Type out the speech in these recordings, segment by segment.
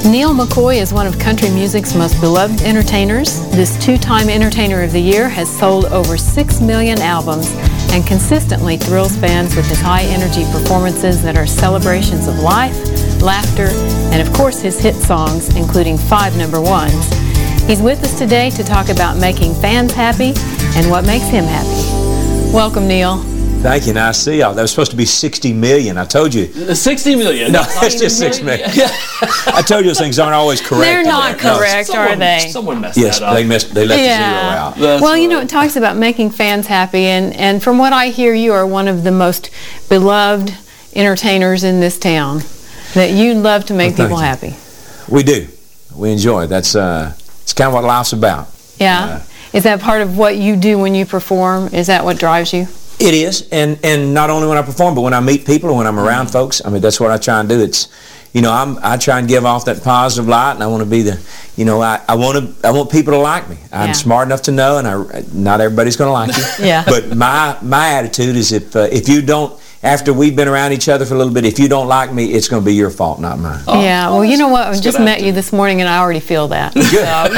Neal McCoy is one of country music's most beloved entertainers. This two-time Entertainer of the Year has sold over 6 million albums and consistently thrills fans with his high-energy performances that are celebrations of life, laughter, and of course his hit songs, including 5 number ones. He's with us today to talk about making fans happy and what makes him happy. Welcome, Neal. Thank you. Nice to see y'all. That was supposed to be 60 million. I told you. 60 million? No, it's just 6 million. I told you those things aren't always correct. They're not correct, are they? Someone messed that up. Yes, they left the zero out. Well, you know, it talks about making fans happy, and from what I hear, you are one of the most beloved entertainers in this town, that you love to make people happy. We do. We enjoy it. That's it's kind of what life's about. Yeah. Is that part of what you do when you perform? Is that what drives you? It is, and not only when I perform, but when I meet people or when I'm around folks. I mean, that's what I try and do. It's, you know, I try and give off that positive light, and I want to be the, you know, I want people to like me. I'm smart enough to know, and not everybody's going to like you. Yeah. But my attitude is if you don't, after we've been around each other for a little bit, if you don't like me, it's going to be your fault, not mine. Yeah. Well, you know what? I just met you this morning, and I already feel that. Good.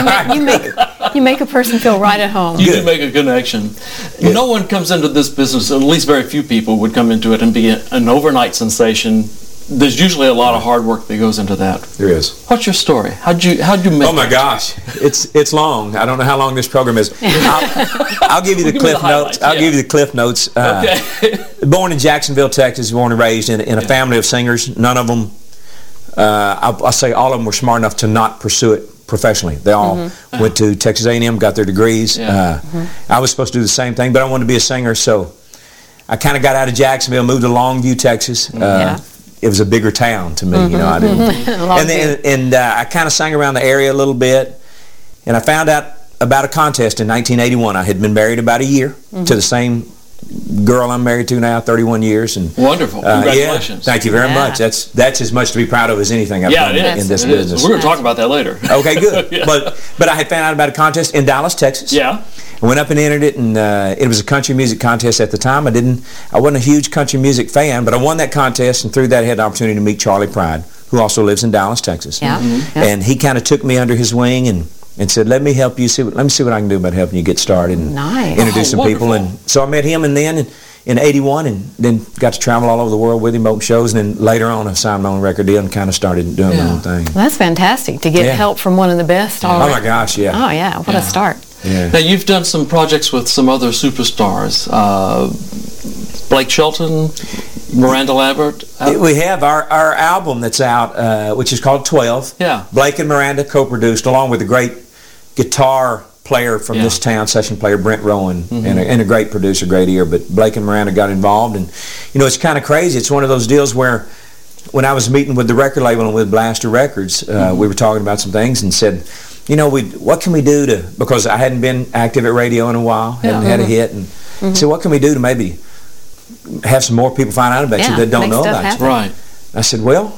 So you make a person feel right at home. You do make a connection. Good. No one comes into this business, at least very few people would come into it and be an overnight sensation. There's usually a lot of hard work that goes into that. There is. What's your story? How'd you make Oh my gosh, it's long. I don't know how long this program is. I'll give you the cliff notes. I'll give you the cliff notes. Okay. Born in Jacksonville, Texas. Born and raised in a family of singers. None of them, I'll say all of them were smart enough to not pursue it professionally. They all went to Texas A&M, got their degrees. I was supposed to do the same thing, but I wanted to be a singer, so I kind of got out of Jacksonville, moved to Longview, Texas. It was a bigger town to me, you know. I didn't. and I kind of sang around the area a little bit, and I found out about a contest in 1981. I had been married about a year to the same girl I'm married to now, 31 years. And wonderful. Congratulations. Thank you very much. That's as much to be proud of as anything I've done in this business. We're going to talk about that later. Okay, good. But I had found out about a contest in Dallas, Texas. Yeah. I went up and entered it, and it was a country music contest at the time. I wasn't a huge country music fan, but I won that contest, and through that I had the opportunity to meet Charlie Pride, who also lives in Dallas, Texas. Yeah. And he kind of took me under his wing and said, let me help you, let me see what I can do about helping you get started and introduce some people. And so I met him in 81, and then got to travel all over the world with him, open shows, and then later on I signed my own record deal and kind of started doing my own thing. Well, that's fantastic to get help from one of the best. Oh my gosh, yeah. Oh yeah, what a start. Yeah. Now you've done some projects with some other superstars. Blake Shelton, Miranda Lambert. We have our album that's out, which is called 12. Yeah. Blake and Miranda co-produced, along with a great guitar player from this town, session player Brent Rowan, and a great producer, great ear. But Blake and Miranda got involved, and you know, it's kind of crazy. It's one of those deals where, when I was meeting with the record label and with Blaster Records, we were talking about some things and said, you know, what can we do to, because I hadn't been active at radio in a while, hadn't had a hit, and said, what can we do to maybe have some more people find out about you that don't know about you? Right. I said, well,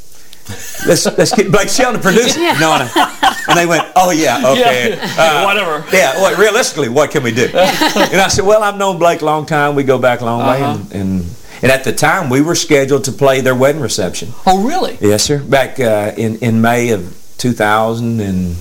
let's get Blake Shelton to produce it. No, and they went, oh yeah, okay. Whatever. Yeah, well, realistically, what can we do? And I said, well, I've known Blake a long time. We go back a long way, and at the time, we were scheduled to play their wedding reception. Oh, really? Yes, sir. Back in May of 2010,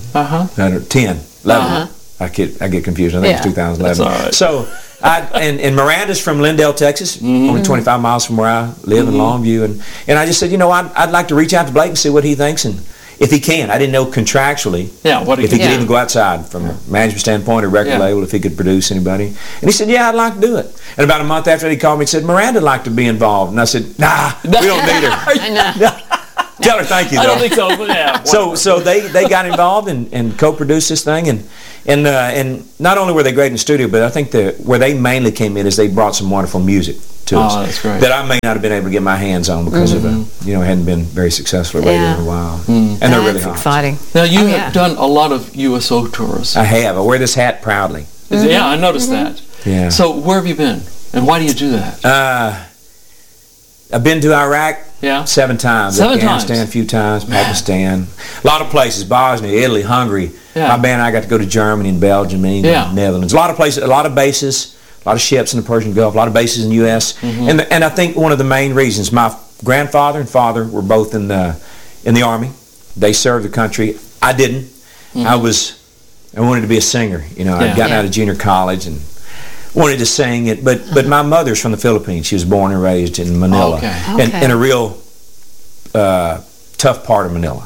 11. I get confused. I think it's 2011. That's all right. So, and Miranda's from Lindale, Texas, only 25 miles from where I live in Longview, and I just said, you know, I'd like to reach out to Blake and see what he thinks, and if he can. I didn't know contractually if he could even go outside from a management standpoint or record label, if he could produce anybody. And he said, yeah, I'd like to do it. And about a month after that, he called me and said, Miranda'd like to be involved. And I said, nah, we don't need her. I know. Tell her thank you, though. I don't think so, but yeah. So they got involved and co-produced this thing, and not only were they great in the studio, but I think where they mainly came in is they brought some wonderful music to us. That's great. That I may not have been able to get my hands on because of it hadn't been very successful at radio in a while. And they're really hot. Exciting. Now you have done a lot of USO tours. I have. I wear this hat proudly. Yeah, I noticed that. Yeah. So where have you been, and why do you do that? I've been to Iraq 7 times. Afghanistan a few times, Pakistan. A lot of places, Bosnia, Italy, Hungary. My band and I got to go to Germany and Belgium, England, Netherlands. A lot of places, a lot of bases, a lot of ships in the Persian Gulf, a lot of bases in the U.S. And I think one of the main reasons, my grandfather and father were both in the Army. They served the country. I didn't. I wanted to be a singer. You know, I'd gotten out of junior college and wanted to sing it. But my mother's from the Philippines. She was born and raised in Manila, in a real tough part of Manila.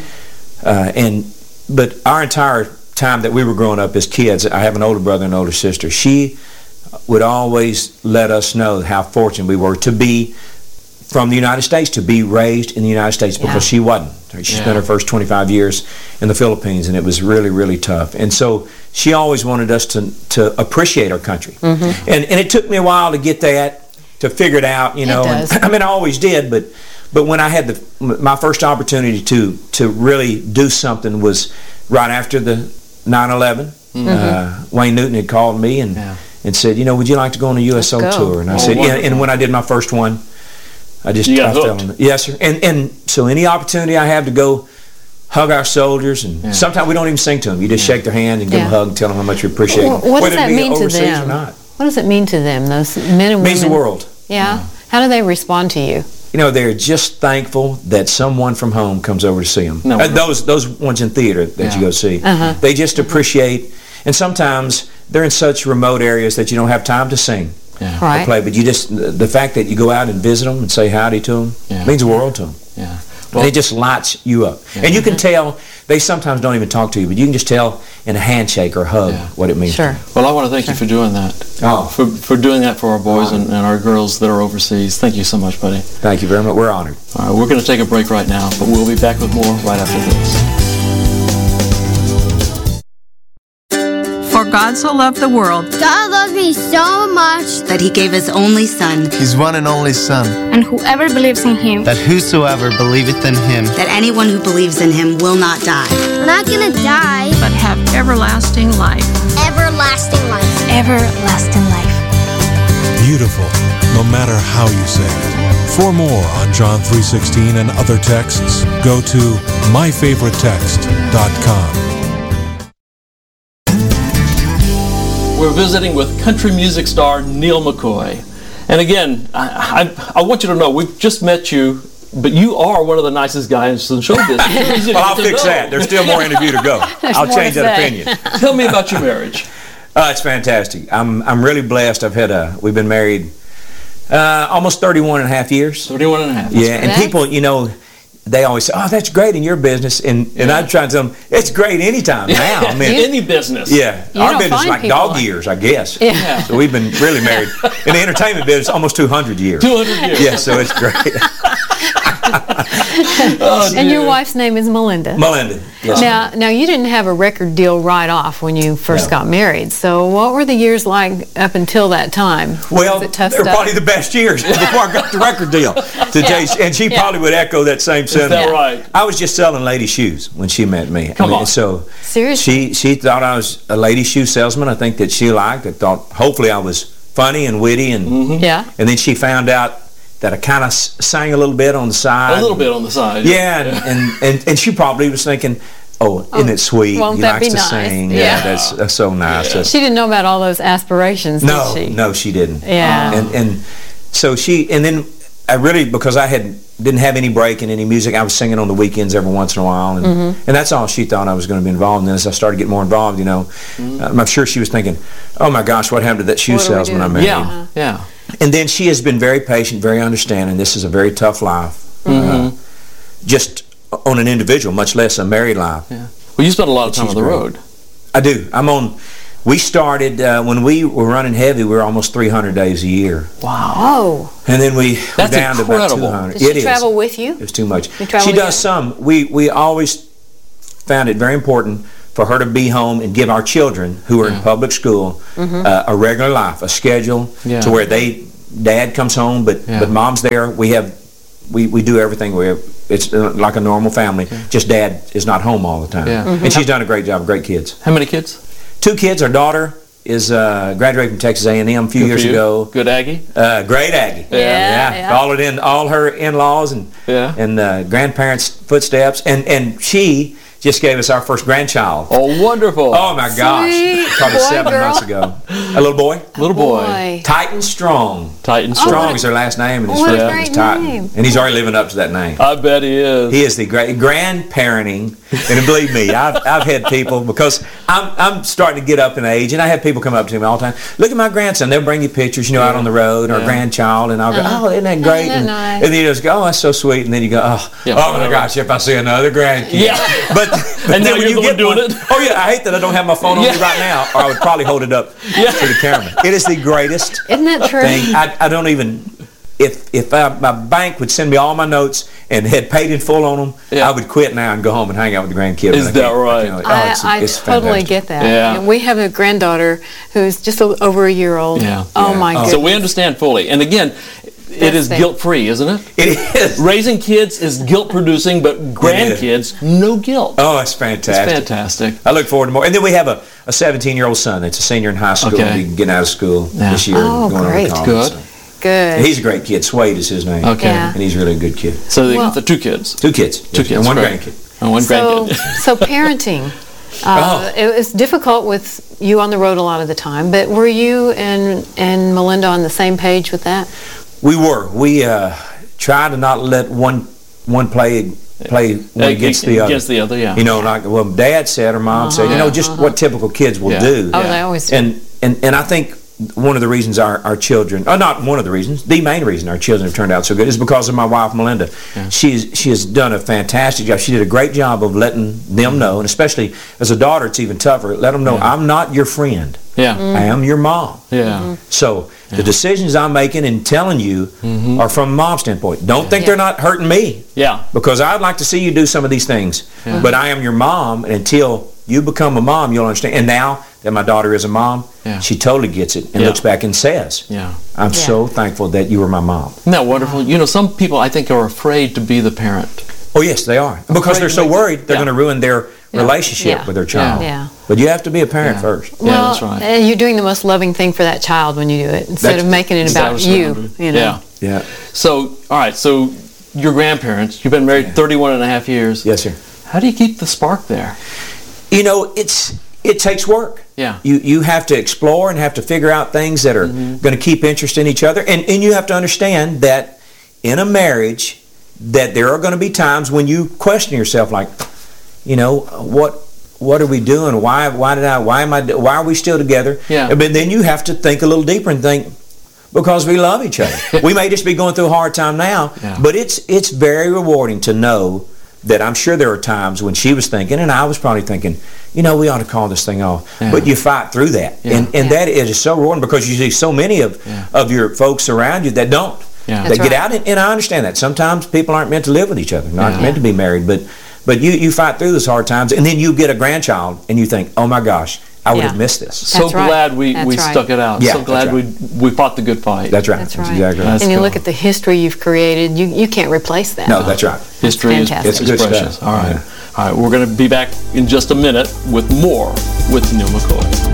But our entire time that we were growing up as kids, I have an older brother and older sister. She would always let us know how fortunate we were to be from the United States, to be raised in the United States, because she wasn't. She spent her first 25 years in the Philippines, and it was really, really tough. And so she always wanted us to appreciate our country. And it took me a while to get that, to figure it out, you know. I mean, I always did, but when I had my first opportunity to really do something was right after the 9/11. Wayne Newton had called me and said, you know, would you like to go on a USO tour? And I said, yeah. And when I did my first one, I fell in. Yes, sir. And so any opportunity I have to go hug our soldiers, and sometimes we don't even sing to them. You just shake their hand and give them a hug and tell them how much you appreciate them. What does that mean to them? Or not. What does it mean to them, those men and women? It means the world. Yeah? How do they respond to you? You know, they're just thankful that someone from home comes over to see them. Those ones in theater that you go see. They just appreciate, and sometimes they're in such remote areas that you don't have time to sing. Or play, but you just, the fact that you go out and visit them and say howdy to them means the world to them. Well, and it just lights you up. And you can tell, they sometimes don't even talk to you, but you can just tell in a handshake or hug what it means. Sure. Well, I want to thank you for doing that. For doing that for our boys and our girls that are overseas. Thank you so much, buddy. Thank you very much. We're honored. All right, we're going to take a break right now, but we'll be back with more right after this. For God so loved the world. God loves me so much that he gave his only Son. His one and only Son. And whoever believes in him. That whosoever believeth in him. That anyone who believes in him will not die. We're not gonna die. But have everlasting life. Everlasting life. Everlasting life. Beautiful, no matter how you say it. For more on John 3:16 and other texts, go to myfavoritetext.com. We're visiting with country music star Neal McCoy. And again, I want you to know, we've just met you, but you are one of the nicest guys in show business. Well, I'll fix that. There's still more interview to go. I'll change that opinion. Tell me about your marriage. It's fantastic. I'm really blessed. We've been married almost 31 and a half years. 31 and a half. Yeah, and people, you know, they always say, oh, that's great in your business. And I try to tell them, it's great anytime now. I mean, any business. Yeah. Our business is like dog years, I guess. Yeah. So we've been really married. In the entertainment business, almost 200 years. 200 years. Yeah, so it's great. And your wife's name is Melinda. Melinda, yes. Now you didn't have a record deal right off when you first got married. So what were the years like up until that time? Well, they were probably the best years before I got the record deal. And she probably would echo that same sentiment. Is that right? I was just selling lady shoes when she met me. Come on. So seriously, she thought I was a lady shoe salesman. I think that she liked. I thought hopefully I was funny and witty, and and then she found out that I kind of sang a little bit on the side. A little bit on the side. Yeah, and she probably was thinking, oh, isn't it sweet? Won't He that likes be to nice? sing. Yeah. That's so nice. Yeah. She didn't know about all those aspirations, did she? No, she didn't. Yeah. And so then I really, because I didn't have any break in any music, I was singing on the weekends every once in a while, and that's all she thought I was going to be involved in. As I started getting more involved, you know, I'm sure she was thinking, oh my gosh, what happened to that shoe salesman I married? Yeah. And then she has been very patient, very understanding. This is a very tough life, just on an individual, much less a married life. Yeah. Well, you spent a lot of time on the road. I do. We started, when we were running heavy, we were almost 300 days a year. Wow. Oh. And then we were down to about incredible. 200. Did she travel with you? It's too much. She does some. We always found it very important for her to be home and give our children who are in public school a regular life, a schedule to where dad comes home, but mom's there. We do everything. It's like a normal family. Just dad is not home all the time. And she's done a great job. Great kids. How many kids? 2 kids. Our daughter is graduated from Texas A&M a few years ago. Good Aggie? Great Aggie. Yeah. Followed in all her in-laws and grandparents' footsteps. And she just gave us our first grandchild. Oh, wonderful. Oh my gosh. Sweet. Probably Boy, 7 girl. months ago. A little boy. Little boy. Titan Strong. Titan Strong Strong. is their last name, and his What a first name great is Titan. name. And he's already living up to that name. I bet he is. He is the great grandparenting, and believe me, I've had people, because I'm starting to get up in age, and I have people come up to me all the time. Look at my grandson. They'll bring you pictures, out on the road, or grandchild, and I'll go, oh, isn't that great? Isn't that nice? And then you just go, oh, that's so sweet, and then you go, oh my gosh, if I see another grandkid. Yeah. But And now then when you're the one doing it. oh yeah, I hate that I don't have my phone on me right now, or I would probably hold it up to the camera. It is the greatest Isn't that true? thing. I don't even. If my bank would send me all my notes and had paid in full on them, I would quit now and go home and hang out with the grandkids. Is that right? I it's totally fantastic. get that. Yeah. And we have a granddaughter who's just over a year old. Yeah. Oh my goodness. So we understand fully. And again, it is thing. guilt-free, isn't it? It is. Raising kids is guilt-producing, but grandkids, no guilt. Oh, it's fantastic. It's fantastic. I look forward to more. And then we have a 17-year-old son that's a senior in high school. Okay. He's getting out of school this year. Oh, and going great. on to college. Good. Good. He's a great kid. Swade is his name. Okay. Yeah. And he's really a good kid. So they got the 2 kids. 2 kids. 2 kids. And 1 great. grandkid. And 1 So, grandkid. so parenting. It was difficult with you on the road a lot of the time, but were you and Melinda on the same page with that? We were. We tried to not let one play one against the other. Against the other, yeah. Like what Dad said or Mom said. Just what typical kids will do. Oh, they always do. And I think one of the reasons our children, not one of the reasons, the main reason our children have turned out so good is because of my wife, Melinda. Yeah. She has done a fantastic job. She did a great job of letting them know, and especially as a daughter, it's even tougher. Let them know, I'm not your friend. Yeah. I am your mom. Yeah. So the decisions I'm making and telling you are from Mom's standpoint. Don't think they're not hurting me. Yeah. Because I'd like to see you do some of these things. Yeah. But I am your mom, and until you become a mom, you'll understand. And now that my daughter is a mom, she totally gets it and looks back and says, I'm so thankful that you were my mom. Isn't that wonderful? Some people, I think, are afraid to be the parent. Oh, yes, they are. Because they're so worried they're going to ruin their relationship with their child. Yeah. But you have to be a parent first. Well, that's right. You're doing the most loving thing for that child when you do it, instead of making it about you. Yeah. Yeah. So, all right, so your grandparents, you've been married 31 and a half years. Yes, sir. How do you keep the spark there? It takes work. Yeah. You have to explore and have to figure out things that are going to keep interest in each other. And you have to understand that in a marriage, that there are going to be times when you question yourself, like, what are we doing? Why are we still together? Yeah. But then you have to think a little deeper and think, because we love each other. We may just be going through a hard time now, but it's very rewarding to know that I'm sure there are times when she was thinking, and I was probably thinking, we ought to call this thing off. Yeah. But you fight through that. Yeah. And that is so rewarding, because you see so many of your folks around you that don't. Yeah. That get out, and I understand that. Sometimes people aren't meant to live with each other, not meant to be married, but you fight through those hard times, and then you get a grandchild, and you think, oh my gosh, I would have missed this. So glad we stuck it out. Yeah, so glad we fought the good fight. That's right. That's right. Exactly right. And you look at the history you've created, you can't replace that. No, that's right. History is good precious. stuff. All right. All right, we're going to be back in just a minute with more with Neil McCoy.